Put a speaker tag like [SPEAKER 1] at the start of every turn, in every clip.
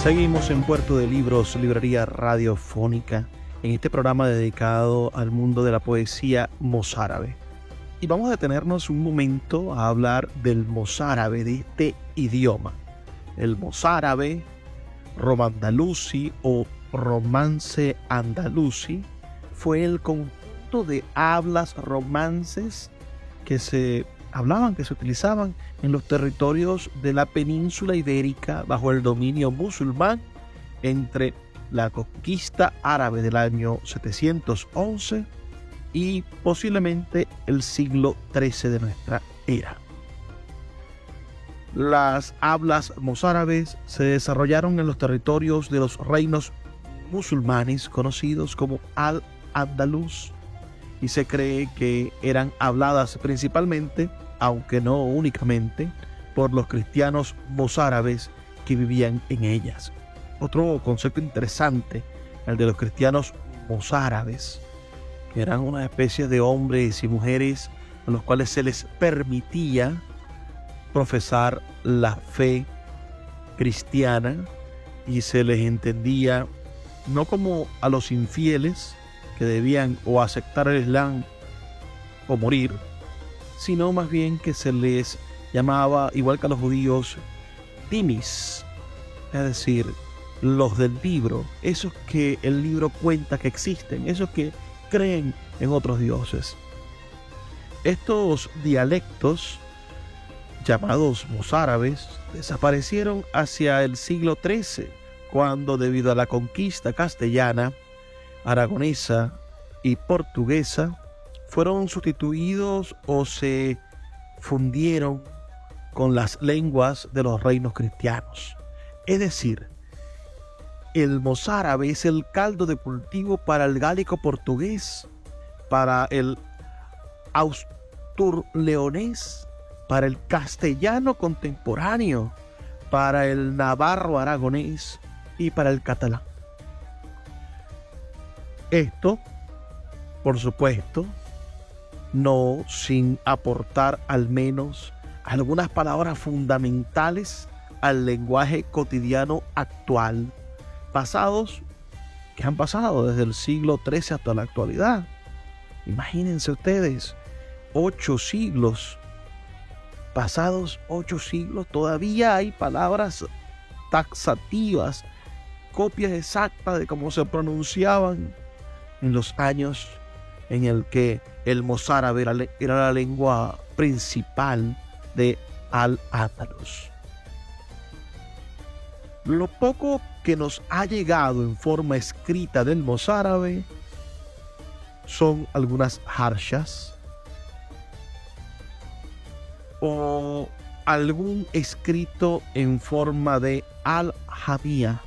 [SPEAKER 1] Seguimos en Puerto de Libros, librería radiofónica, en este programa dedicado al mundo de la poesía mozárabe. Y vamos a detenernos un momento a hablar del mozárabe, de este idioma. El mozárabe, romandalusi o romance andalusi, fue el conjunto de hablas romances que se utilizaban en los territorios de la península ibérica bajo el dominio musulmán entre la conquista árabe del año 711 y posiblemente el siglo XIII de nuestra era. Las hablas mozárabes se desarrollaron en los territorios de los reinos musulmanes conocidos como Al-Ándalus, y se cree que eran habladas principalmente, aunque no únicamente, por los cristianos mozárabes que vivían en ellas. Otro concepto interesante, el de los cristianos mozárabes, que eran una especie de hombres y mujeres a los cuales se les permitía profesar la fe cristiana y se les entendía no como a los infieles que debían o aceptar el Islam o morir, sino más bien que se les llamaba, igual que a los judíos, dhimis, es decir, los del libro, esos que el libro cuenta que existen, esos que creen en otros dioses. Estos dialectos, llamados mozárabes, desaparecieron hacia el siglo XIII, cuando debido a la conquista castellana, aragonesa y portuguesa, fueron sustituidos o se fundieron con las lenguas de los reinos cristianos. Es decir, el mozárabe es el caldo de cultivo para el gálico portugués, para el asturleonés, para el castellano contemporáneo, para el navarro aragonés y para el catalán. Esto, por supuesto, no sin aportar al menos algunas palabras fundamentales al lenguaje cotidiano actual, que han pasado desde el siglo XIII hasta la actualidad. Imagínense ustedes, 8 siglos, pasados 8 siglos, todavía hay palabras taxativas, copias exactas de cómo se pronunciaban en los años en el que el mozárabe era la lengua principal de Al-Ándalus. Lo poco que nos ha llegado en forma escrita del mozárabe son algunas harshas o algún escrito en forma de al-jamía,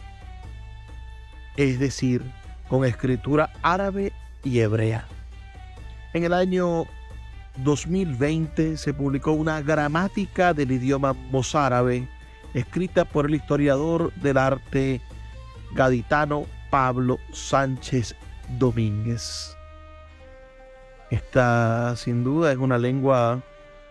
[SPEAKER 1] es decir, con escritura árabe y hebrea. En el año 2020 se publicó una gramática del idioma mozárabe escrita por el historiador del arte gaditano Pablo Sánchez Domínguez. Esta sin duda es una lengua,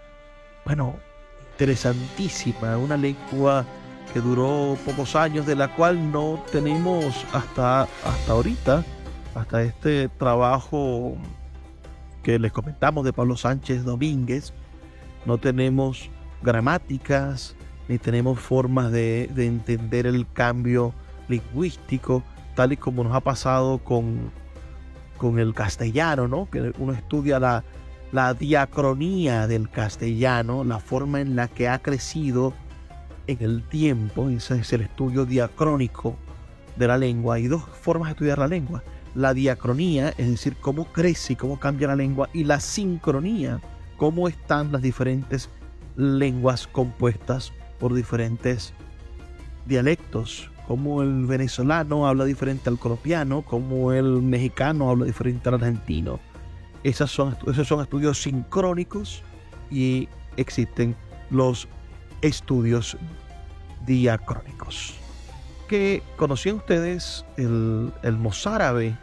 [SPEAKER 1] interesantísima, una lengua que duró pocos años, de la cual no tenemos hasta ahorita, hasta este trabajo que les comentamos de Pablo Sánchez Domínguez, no tenemos gramáticas ni tenemos formas de entender el cambio lingüístico, tal y como nos ha pasado con el castellano, ¿no? Que uno estudia la diacronía del castellano, la forma en la que ha crecido en el tiempo. Ese es el estudio diacrónico de la lengua. Hay dos formas de estudiar la lengua: la diacronía, es decir, cómo crece y cómo cambia la lengua, y la sincronía, cómo están las diferentes lenguas compuestas por diferentes dialectos, como el venezolano habla diferente al colombiano, como el mexicano habla diferente al argentino. Esos son estudios sincrónicos, y existen los estudios diacrónicos. ¿Que conocían ustedes el mozárabe?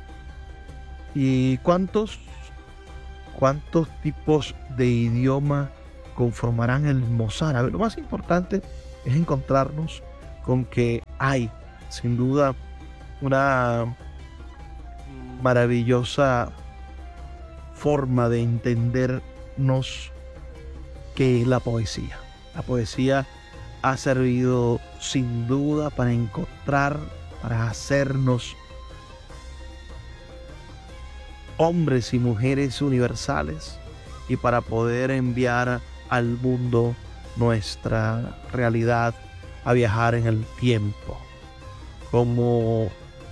[SPEAKER 1] ¿Y cuántos tipos de idioma conformarán el mozárabe? Lo más importante es encontrarnos con que hay sin duda una maravillosa forma de entendernos que es la poesía. La poesía ha servido sin duda para encontrar, para hacernos hombres y mujeres universales y para poder enviar al mundo nuestra realidad a viajar en el tiempo. Como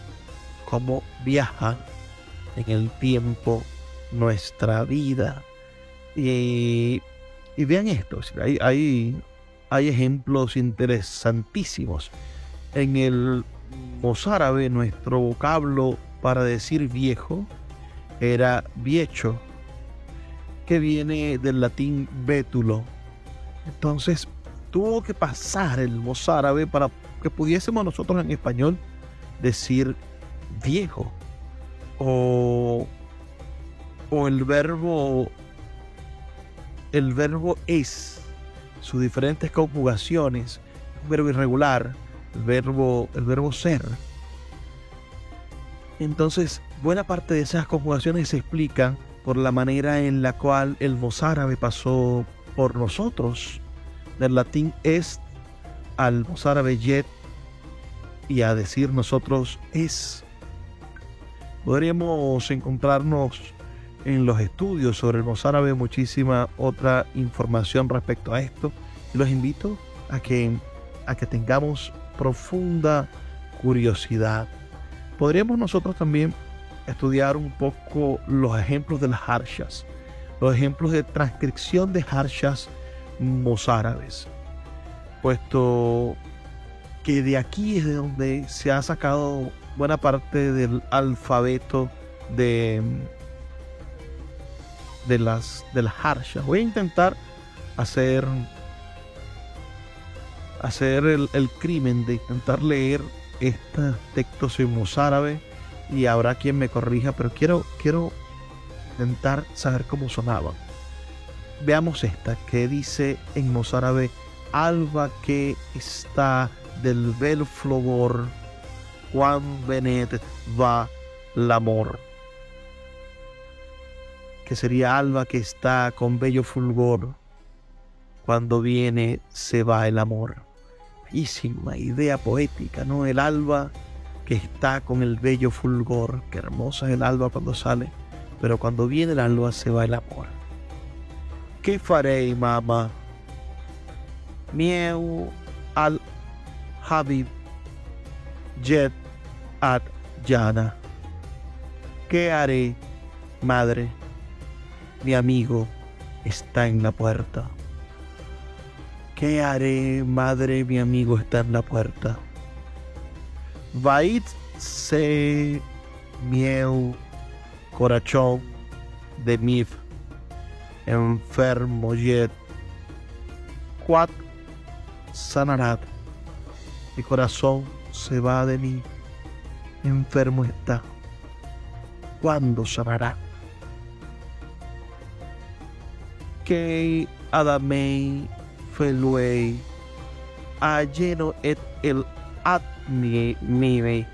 [SPEAKER 1] viaja en el tiempo nuestra vida. Y vean esto, hay ejemplos interesantísimos. En el mozárabe, nuestro vocablo para decir viejo era viecho, que viene del latín bétulo. Entonces tuvo que pasar el mozárabe para que pudiésemos nosotros en español decir viejo. O el verbo es, sus diferentes conjugaciones, un verbo irregular, el verbo ser. Entonces, buena parte de esas conjugaciones se explican por la manera en la cual el mozárabe pasó por nosotros, del latín est al mozárabe yet, y a decir nosotros es. Podríamos encontrarnos en los estudios sobre el mozárabe muchísima otra información respecto a esto, y los invito a que tengamos profunda curiosidad. Podríamos nosotros también estudiar un poco los ejemplos de las harshas, los ejemplos de transcripción de harshas mozárabes, puesto que de aquí es de donde se ha sacado buena parte del alfabeto de las harshas. Voy a intentar hacer el crimen de intentar leer estos textos en mozárabe, y habrá quien me corrija, pero quiero intentar saber cómo sonaban. Veamos esta que dice en mozárabe: alba que está del bel flogor, quan venet va l'amor. Que sería alba que está con bello fulgor, cuando viene se va el amor. Bellísima idea poética, ¿no? El alba que está con el bello fulgor. Qué hermosa es el alba cuando sale, pero cuando viene el alba se va el amor. ¿Qué farei, mamá? Mieu al Habib jet ad Jana. ¿Qué haré, madre? Mi amigo está en la puerta. ¿Qué haré, madre? Mi amigo está en la puerta. Vait se mieu corazón de mi enfermo jet. Quat sanará. Mi corazón se va de mí, enfermo está. ¿Cuándo sanará? Que adamei feluei a lleno et el admi mive,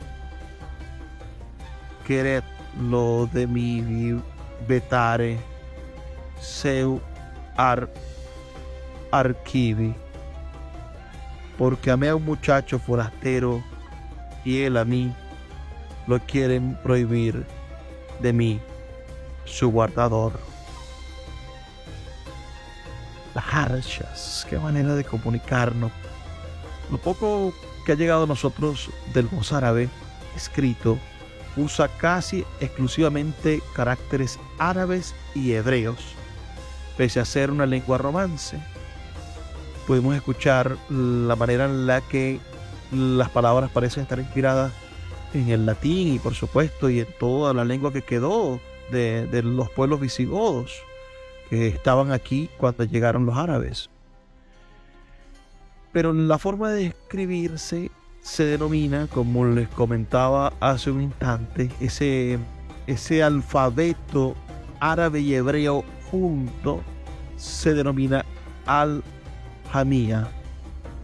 [SPEAKER 1] quered lo de mi vetare seu archivi, porque amé a un muchacho forastero y él a mí lo quieren prohibir de mí, su guardador. Las harshas, qué manera de comunicarnos. Lo poco que ha llegado a nosotros del mozárabe escrito usa casi exclusivamente caracteres árabes y hebreos, pese a ser una lengua romance. Podemos escuchar la manera en la que las palabras parecen estar inspiradas en el latín y por supuesto y en toda la lengua que quedó de los pueblos visigodos que estaban aquí cuando llegaron los árabes. Pero la forma de escribirse se denomina, como les comentaba hace un instante, ese alfabeto árabe y hebreo junto se denomina al-Jamía,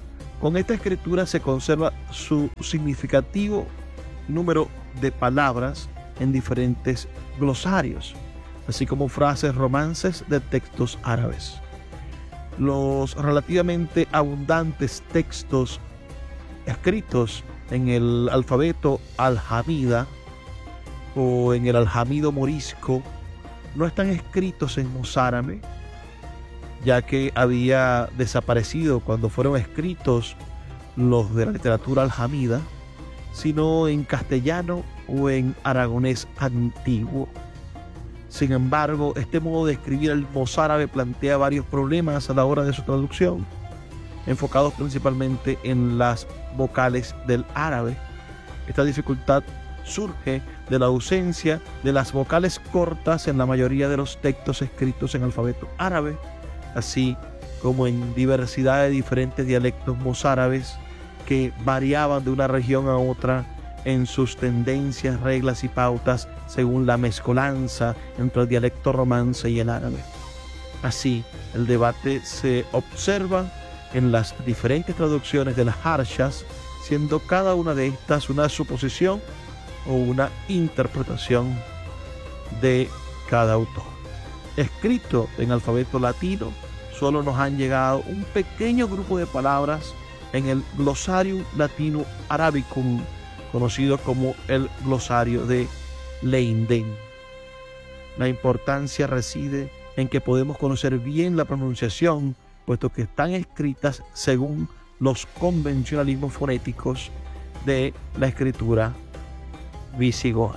[SPEAKER 1] Con esta escritura se conserva su significativo número de palabras en diferentes glosarios, así como frases, romances de textos árabes. Los relativamente abundantes textos escritos en el alfabeto alhamida o en el aljamido morisco no están escritos en mozárabe, ya que había desaparecido cuando fueron escritos los de la literatura alhamida, sino en castellano o en aragonés antiguo. Sin embargo, este modo de escribir el mozárabe plantea varios problemas a la hora de su traducción, enfocados principalmente en las vocales del árabe. Esta dificultad surge de la ausencia de las vocales cortas en la mayoría de los textos escritos en alfabeto árabe, así como en diversidad de diferentes dialectos mozárabes que variaban de una región a otra en sus tendencias, reglas y pautas según la mezcolanza entre el dialecto romance y el árabe. Así, el debate se observa en las diferentes traducciones de las harshas, siendo cada una de estas una suposición o una interpretación de cada autor. Escrito en alfabeto latino, solo nos han llegado un pequeño grupo de palabras en el Glossarium Latino Arabicum, conocido como el glosario de Leiden. La importancia reside en que podemos conocer bien la pronunciación, puesto que están escritas según los convencionalismos fonéticos de la escritura visigoda,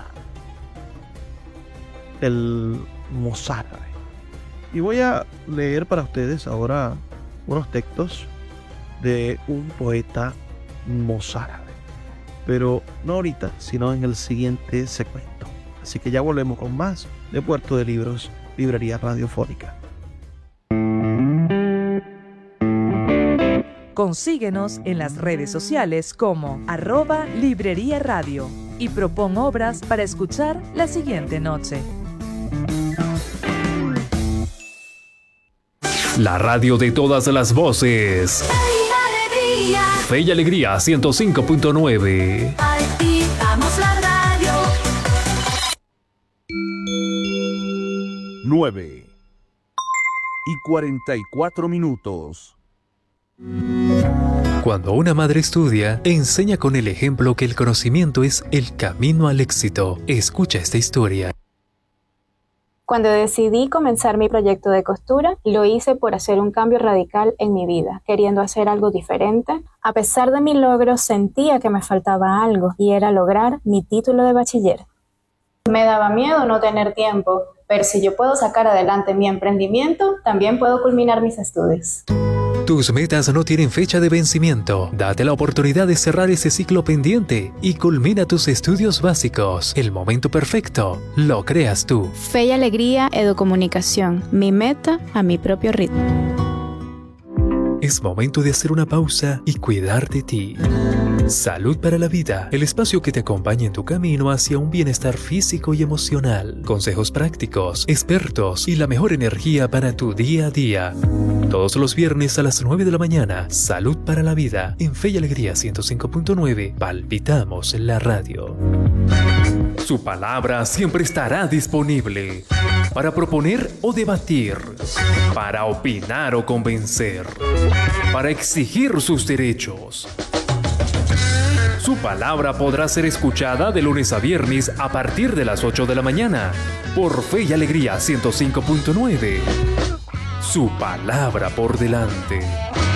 [SPEAKER 1] el mozárabe. Y voy a leer para ustedes ahora unos textos de un poeta mozárabe, pero no ahorita, sino en el siguiente segmento. Así que ya volvemos con más de Puerto de Libros, Librería Radiofónica.
[SPEAKER 2] Consíguenos en las redes sociales como @Librería Radio y propon obras para escuchar la siguiente noche.
[SPEAKER 3] La radio de todas las voces. Fe y Alegría 105.9.
[SPEAKER 4] Activamos la radio.
[SPEAKER 5] 9:44.
[SPEAKER 3] Cuando una madre estudia, enseña con el ejemplo que el conocimiento es el camino al éxito. Escucha esta historia.
[SPEAKER 6] Cuando decidí comenzar mi proyecto de costura, lo hice por hacer un cambio radical en mi vida, queriendo hacer algo diferente. A pesar de mi logro, sentía que me faltaba algo, y era lograr mi título de bachiller. Me daba miedo no tener tiempo, pero si yo puedo sacar adelante mi emprendimiento, también puedo culminar mis estudios.
[SPEAKER 3] Tus metas no tienen fecha de vencimiento. Date la oportunidad de cerrar ese ciclo pendiente y culmina tus estudios básicos. El momento perfecto lo creas tú.
[SPEAKER 6] Fe y Alegría Educomunicación. Mi meta a mi propio ritmo.
[SPEAKER 3] Es momento de hacer una pausa y cuidar de ti. Salud para la Vida, el espacio que te acompaña en tu camino hacia un bienestar físico y emocional. Consejos prácticos, expertos y la mejor energía para tu día a día. Todos los viernes a las 9 de la mañana, Salud para la Vida, en Fe y Alegría 105.9, palpitamos la radio. Su palabra siempre estará disponible para proponer o debatir, para opinar o convencer, para exigir sus derechos. Su palabra podrá ser escuchada de lunes a viernes a partir de las 8 de la mañana por Fe y Alegría 105.9. Su palabra por delante.